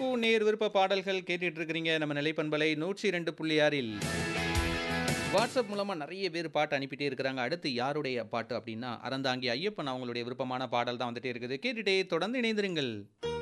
குக்கு நேர் விருப்ப பாடல்கள் கேட்டுட்டு இருக்கிறீங்க நம்ம நிலைப்பண்பலை 102.6 வாட்ஸ்அப் மூலமா நிறைய பேர் பாட்டு அனுப்பிட்டே இருக்கிறாங்க. அடுத்து யாருடைய பாட்டு அப்படின்னா அறந்தாங்கி ஐயப்பன் அவங்களுடைய விருப்பமான பாடல் தான் வந்துட்டே இருக்குது. கேட்டுட்டே தொடர்ந்து இணைந்திருங்கள்.